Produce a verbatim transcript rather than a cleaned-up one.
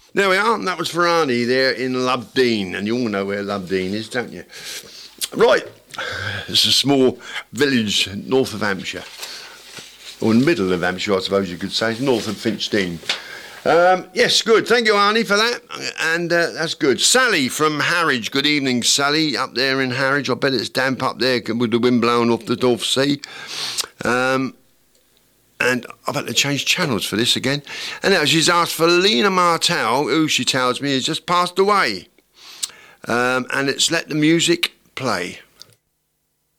There we are. That was for Arnie there in Lovedene, and you all know where Lovedene is, don't you? Right, it's a small village north of Hampshire, or in the middle of Hampshire, I suppose you could say. It's north of Finchdean. Um, yes, good. Thank you, Arnie, for that. And uh, that's good. Sally from Harwich. Good evening, Sally, up there in Harwich. I bet it's damp up there with the wind blowing off the North Sea. Um, and I've had to change channels for this again. And now she's asked for Lena Martell, who she tells me has just passed away. Um, and it's Let the Music Play.